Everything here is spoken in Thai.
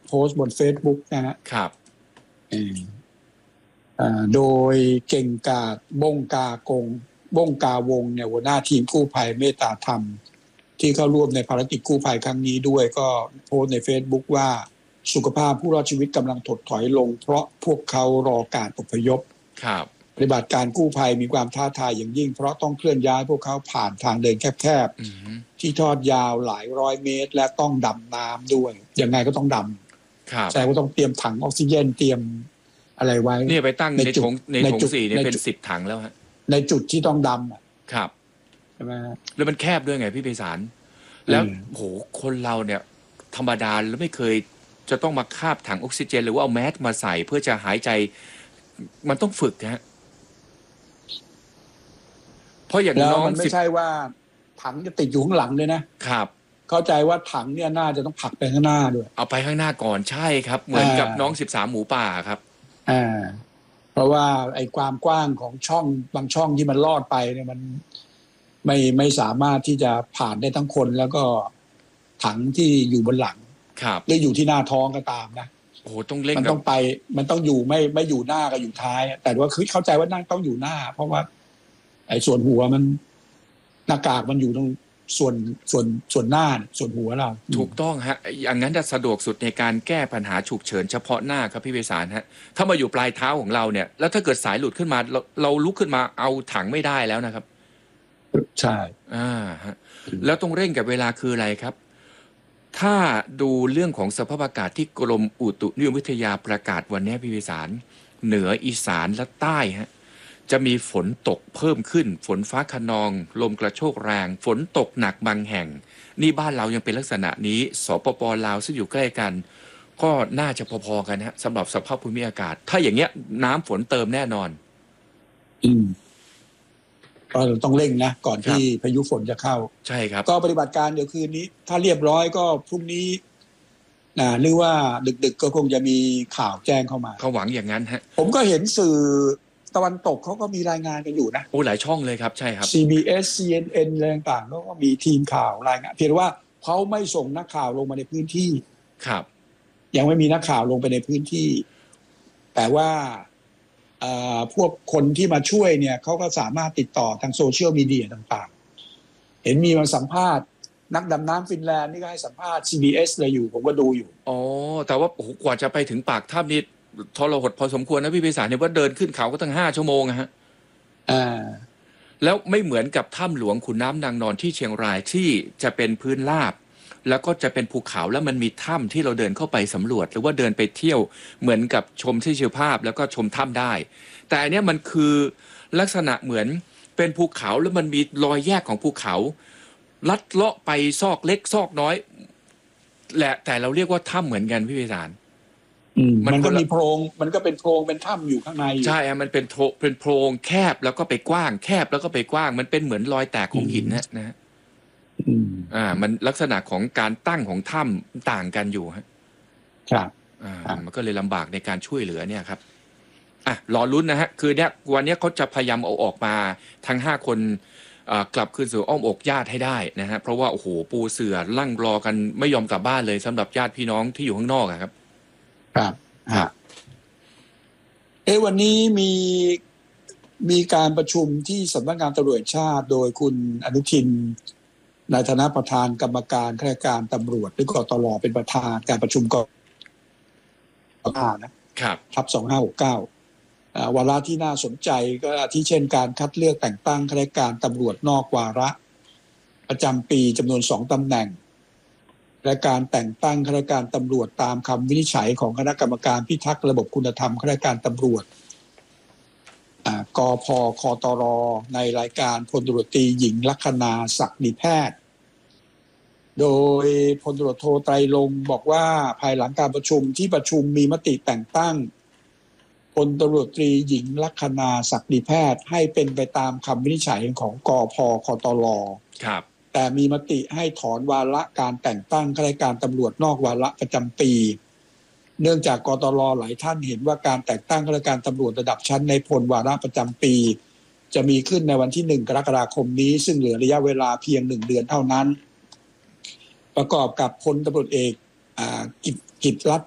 โพสต์บน Facebook นะฮะครับโดยเก่งกาจบ้งกาวงเนี่ยหัวหน้าทีมกู้ภัยเมตตาธรรมที่เข้าร่วมในภารกิจกู้ภัยครั้งนี้ด้วยก็โพสต์ใน Facebook ว่าสุขภาพผู้รอดชีวิตกำลังถดถอยลงเพราะพวกเขารอการอพยพครับปฏิบัติการกู้ภัยมีความท้าทายอย่างยิ่งเพราะต้องเคลื่อนย้ายพวกเขาผ่านทางเดินแคบๆที่ทอดยาวหลายร้อยเมตรและต้องดำน้ำด้วยยังไงก็ต้องดำใช่ก็ต้องเตรียมถังออกซิเจนเตรียมอะไรไว้นี่ไปตั้งในถง4เนี่ยเป็น10 ถังแล้วฮะในจุดที่ต้องดำครับใช่ไหมแล้วมันแคบด้วยไงพี่ไพศาลแล้วโหคนเราเนี่ยธรรมดาแล้วไม่เคยจะต้องมาคาบถังออกซิเจนหรือว่าเอาแมสมาใส่เพื่อจะหายใจมันต้องฝึกฮะเพราะอย่างน้องมันไม่ใช่ว่าถังจะติดอยู่ข้างหลังเลยนะครับเข้าใจว่าถังเนี่ยน่าจะต้องผลักไปข้างหน้าด้วยเอาไปข้างหน้าก่อนใช่ครับเหมือนกับน้อง13 หมูป่าครับเพราะว่าไอ้ความกว้างของช่องบางช่องที่มันลอดไปเนี่ยมันไม่สามารถที่จะผ่านได้ทั้งคนแล้วก็ถังที่อยู่บนหลังหรืออยู่ที่หน้าท้องก็ตามนะโอ้ต้องเร่งมันต้องไปมันต้องอยู่ไม่อยู่หน้าก็อยู่ท้ายแต่ว่าคือเข้าใจว่านั่งต้องอยู่หน้าเพราะว่าไอ้ส่วนหัวมันหน้ากากมันอยู่ตรงส่วนหน้าส่วนหัวเราถูกต้องฮะอย่างนั้นจะสะดวกสุดในการแก้ปัญหาฉุกเฉินเฉพาะหน้าครับพี่ไพศาลฮะถ้ามาอยู่ปลายเท้าของเราเนี่ยแล้วถ้าเกิดสายหลุดขึ้นมาเราลุกขึ้นมาเอาถังไม่ได้แล้วนะครับใช่ฮะแล้วต้องเร่งกับเวลาคืออะไรครับถ้าดูเรื่องของสภาพอากาศที่กรมอุตุนิยมวิทยาประกาศวันนี้พี่ไพศาลเหนืออีสานและใต้ฮะจะมีฝนตกเพิ่มขึ้นฝนฟ้าคะนองลมกระโชกแรงฝนตกหนักบางแห่งนี่บ้านเรายังเป็นลักษณะนี้สปป.ลาวซึ่งอยู่ใกล้กันก็น่าจะพอๆกันฮะสำหรับสภาพภูมิอากาศถ้าอย่างเงี้ยน้ำฝนเติมแน่นอนก็ต้องเร่งนะก่อนที่พายุฝนจะเข้าใช่ครับก็ปฏิบัติการเดี๋ยวคืนนี้ถ้าเรียบร้อยก็พรุ่งนี้หรือว่าดึกๆก็คงจะมีข่าวแจ้งเข้ามาเขาหวังอย่างนั้นฮะผมก็เห็นสื่อตะวันตกเขาก็มีรายงานกันอยู่นะโอ้หลายช่องเลยครับใช่ครับ CBS CNN อะไรต่างๆก็มีทีมข่าวรายงานเพียงว่าเขาไม่ส่งนักข่าวลงมาในพื้นที่ครับยังไม่มีนักข่าวลงไปในพื้นที่แต่ว่าพวกคนที่มาช่วยเนี่ยเขาก็สามารถติดต่อทางโซเชียลมีเดียต่างๆเห็นมีมาสัมภาษณ์นักดำน้ำฟินแลนด์นี่ก็ให้สัมภาษณ์ CBS เลยอยู่ผมก็ดูอยู่อ๋อแต่ว่าโอ้โหกว่าจะไปถึงปากถ้ำนี่ทรหดพอสมควรนะพี่ไพศาลเนี่ยว่าเดินขึ้นเขาก็ตั้ง5 ชั่วโมงฮะแล้วไม่เหมือนกับถ้ำหลวงขุนน้ำนางนอนที่เชียงรายที่จะเป็นพื้นราบแล้วก็จะเป็นภูเขาแล้วมันมีถ้ำที่เราเดินเข้าไปสำรวจหรือว่าเดินไปเที่ยวเหมือนกับชมที่ชีวภาพแล้วก็ชมถ้ำได้แต่อันนี้มันคือลักษณะเหมือนเป็นภูเขาแล้วมันมีรอยแยกของภูเขาลัดเลาะไปซอกเล็กซอกน้อยแหละแต่เราเรียกว่าถ้ำเหมือนกันพี่ไพศาลมันก็มีโพรงมันก็เป็นโพรงเป็นถ้ำอยู่ข้างในใช่มันเป็นโพรงแคบแล้วก็ไปกว้างแคบแล้วก็ไปกว้างมันเป็นเหมือนรอยแตกของหินนะฮะมันลักษณะของการตั้งของถ้ำต่างกันอยู่ฮะครับมันก็เลยลำบากในการช่วยเหลือเนี่ยครับรอลุ้นนะฮะคือเนี้ยวันนี้เขาจะพยายามเอาออกมาทั้ง5 คนกลับคืนสู่อ้อมอกญาติให้ได้นะฮะเพราะว่าโอ้โหปูเสือลั่งรอกันไม่ยอมกลับบ้านเลยสำหรับญาติพี่น้องที่อยู่ข้างนอกครับวันนี้มีการประชุมที่สำนักงานตำรวจแห่งชาติโดยคุณอนุทินในฐานะประธานกรรมการข้าราชการตำรวจหรือกตรเป็นประธานการประชุมกตรนะครับทับ2569วาระที่น่าสนใจก็ที่เช่นการคัดเลือกแต่งตั้งข้าราชการตำรวจนอกวาระประจำปีจำนวน2 ตำแหน่งและการแต่งตั้งข้าราชการตำรวจตามคำวินิจฉัยของคณะกรรมการพิทักษ์ระบบคุณธรรมข้าราชการตำรวจกพ.คตร.ในรายการพลตำรวจตรีหญิงลัคนาศักดิแพทย์โดยพลตำรวจโทไตรรงค์บอกว่าภายหลังการประชุมมีมติแต่งตั้งพลตำรวจตรีหญิงลัคนาศักดิแพทย์ให้เป็นไปตามคำวินิจฉัยของกพ.คตร.แต่มีมติให้ถอนวาระการแต่งตั้งข้าราชการตำรวจนอกวาระประจำปีเนื่องจากกตร.หลายท่านเห็นว่าการแต่งตั้งข้าราชการตำรวจระดับชั้นในพลวาระประจำปีจะมีขึ้นในวันที่1 กรกฎาคมนี้ซึ่งเหลือระยะเวลาเพียง1 เดือนเท่านั้นประกอบกับพลตำรวจเอกกิตติรัต